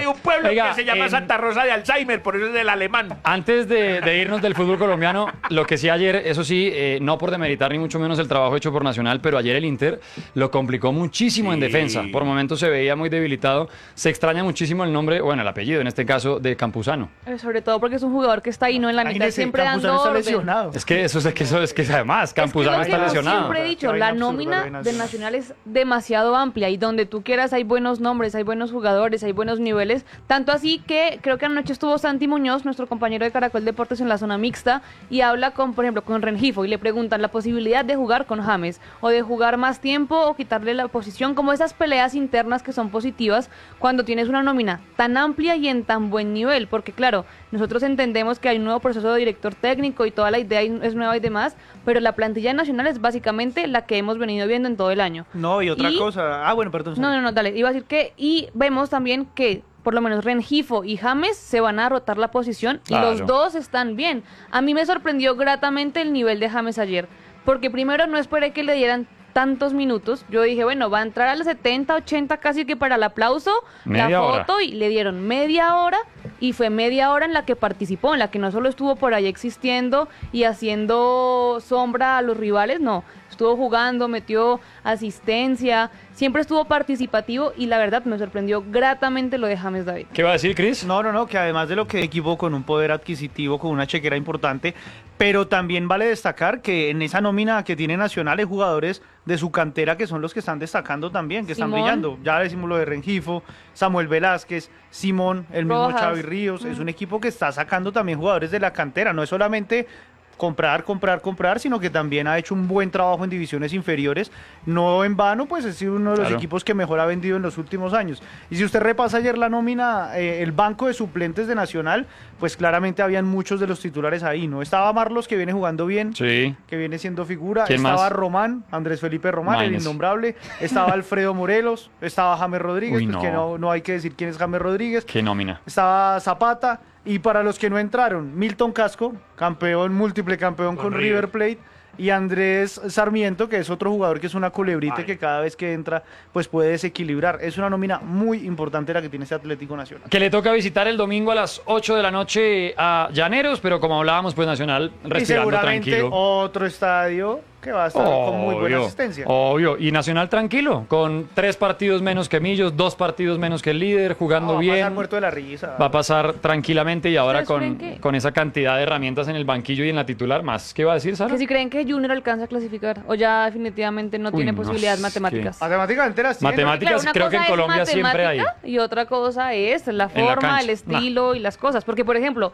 un pueblo Oiga, que se llama Santa Rosa de Alzheimer, por eso es del alemán. Antes de irnos del fútbol colombiano, lo que sí ayer, eso sí, no por demeritar ni mucho menos el trabajo hecho por Nacional, pero ayer el Inter lo complicó muchísimo en defensa. Por momentos se veía muy debilitado. Se extraña muchísimo el nombre, bueno, el apellido en este caso, de Campuzano. Sobre todo porque es un jugador que está ahí, ¿no? En la mitad, Imagínese, siempre Campuzano dando está orden. lesionado. Es que eso es que además, Campuzano es que está lo que lesionado. siempre he dicho, Qué vaina la absurda, nómina vaina de absurda. Nacional es demasiado amplia y donde tú quieras hay buenos nombres, hay buenos jugadores, hay buenos niveles. Tanto así que creo que anoche estuvo Santi Muñoz, nuestro compañero de Caracol Deportes, en la zona mixta y habla con, por ejemplo, con Rengifo y le preguntan la posibilidad de jugar con James o de jugar más tiempo o quitarle la posición, como esas peleas internas que son positivas cuando tienes una nómina tan amplia y en tan buen nivel, porque claro, nosotros entendemos que hay un nuevo proceso de director técnico y toda la idea es nueva y demás, pero la plantilla nacional es básicamente la que hemos venido viendo en todo el año. No, y otra cosa. Ah, bueno, perdón. No, dale, iba a decir que, y vemos también que por lo menos Rengifo y James se van a rotar la posición Claro. y los dos están bien. A mí me sorprendió gratamente el nivel de James ayer, porque primero no esperé que le dieran tantos minutos. Yo dije, bueno, va a entrar a los 70, 80 casi que para el aplauso, Media la hora. foto, y le dieron media hora y fue media hora en la que participó, en la que no solo estuvo por ahí existiendo y haciendo sombra a los rivales, no, estuvo jugando, metió asistencia, siempre estuvo participativo y la verdad me sorprendió gratamente lo de James David. ¿Qué va a decir, Cris? No, que además de lo que equipo con un poder adquisitivo, con una chequera importante, pero también vale destacar que en esa nómina que tiene Nacional hay jugadores de su cantera que son los que están destacando también, que están Simón. brillando. Ya decimos lo de Rengifo, Samuel Velázquez, Simón, el mismo Rojas. Xavi Ríos. Es un equipo que está sacando también jugadores de la cantera, no es solamente comprar, sino que también ha hecho un buen trabajo en divisiones inferiores. No en vano, pues es uno de los Claro. equipos que mejor ha vendido en los últimos años. Y si usted repasa ayer la nómina, el banco de suplentes de Nacional, pues claramente habían muchos de los titulares ahí, ¿no? Estaba Marlos, que viene jugando bien, Sí. que viene siendo figura. ¿Quién Estaba más? Román, Andrés Felipe Román, el Imagínese. innombrable. Estaba Alfredo Morelos, estaba James Rodríguez, Uy, pues no. que no hay que decir quién es James Rodríguez. Qué nómina. Estaba Zapata. Y para los que no entraron, Milton Casco, múltiple campeón con River Plate, y Andrés Sarmiento, que es otro jugador que es una culebrita que cada vez que entra pues puede desequilibrar. Es una nómina muy importante la que tiene este Atlético Nacional. Que le toca visitar el domingo a las 8 de la noche a Llaneros, pero como hablábamos, pues Nacional Y respirando seguramente tranquilo. otro estadio que va a estar con muy buena asistencia. Obvio, y Nacional tranquilo, con 3 partidos menos que Millos, 2 partidos menos que el líder, jugando Va a pasar bien. muerto de la risa. Va a pasar tranquilamente y ahora ¿Ustedes creen que- con esa cantidad de herramientas en el banquillo y en la titular, más. ¿Qué va a decir, Sara? Que si creen que Junior alcanza a clasificar o ya definitivamente no Uy, tiene no, posibilidades es matemáticas. Matemáticamente las tiene. Matemáticas, Claro, una creo que en cosa es Colombia siempre hay. matemática y otra cosa es la En la forma, cancha. el estilo y las cosas. Porque, por ejemplo,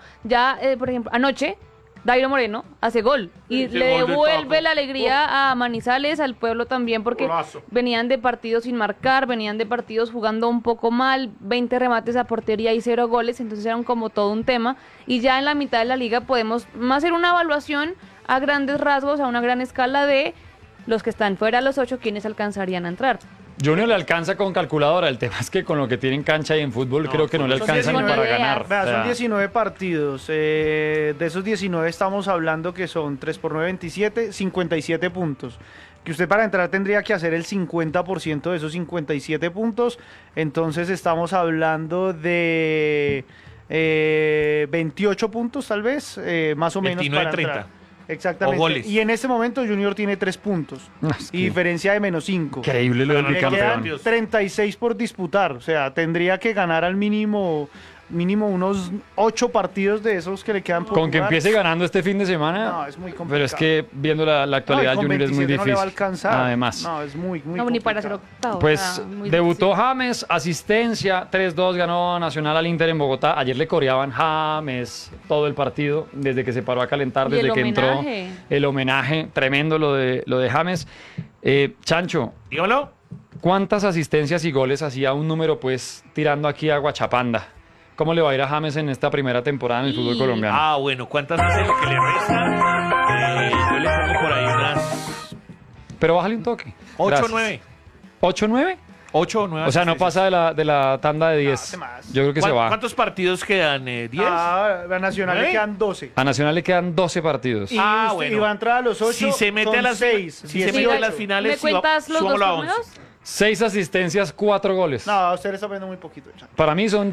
anoche, Dairo Moreno hace gol y Ese le gol del devuelve Papo. la alegría a Manizales, al pueblo también, porque Golazo. venían de partidos sin marcar, venían de partidos jugando un poco mal, 20 remates a portería y 0 goles, entonces eran como todo un tema. Y ya en la mitad de la liga podemos hacer una evaluación a grandes rasgos, a una gran escala de los que están fuera de los 8, quienes alcanzarían a entrar. Junior le alcanza con calculadora, el tema es que con lo que tiene en cancha y en fútbol creo que no le son alcanza ni 19 para ganar. Vea, O sea, son 19 partidos. De esos 19 estamos hablando que son 3 por 9, 27, 57 puntos. Que usted para entrar tendría que hacer el 50% de esos 57 puntos. Entonces estamos hablando de 28 puntos tal vez, más o menos 29, para 30. entrar. Exactamente. O goles. Y en este momento Junior tiene 3 puntos. No, es Y que- diferencia de menos 5. Increíble lo del Pero no Le le bicampeón. quedan 36 por disputar, o sea, tendría que ganar al mínimo unos 8 partidos de esos que le quedan por Con que jugar. empiece ganando este fin de semana. No, es muy complicado. Pero es que viendo la actualidad No, y con Junior es muy 27 no le va a difícil. alcanzar. Además. No, es muy No, ni para ser complicado. octavo. Pues o sea, muy debutó difícil. James, asistencia, 3-2 ganó Nacional al Inter en Bogotá. Ayer le coreaban James todo el partido, desde que se paró a calentar, Y desde el que homenaje. entró. El homenaje, tremendo lo de James. Chancho, Dígamelo. ¿cuántas asistencias y goles hacía un número pues tirando aquí a Guachapanda? ¿Cómo le va a ir a James en esta primera temporada en el fútbol colombiano? Ah, bueno, ¿cuántas veces lo que le resta? Yo le pongo por ahí unas Pero bájale un toque. 8 o Gracias. 9. ¿8 o 9? 8 o 9. O sea, no pasa de la tanda de 10. hace más. Yo creo que se va. ¿Cuántos partidos quedan? ¿10? Ah, a Nacional le ¿Nueve? quedan 12. A Nacional le quedan 12 partidos. Y, Ah, usted- bueno. y va a entrar a los 8. Si se mete a las 6. si se mete a las finales, ¿Me cuentas los dos subámoslo a 11. torneos? 6 asistencias, 4 goles. No, usted le está poniendo muy poquito. Chan. Para mí son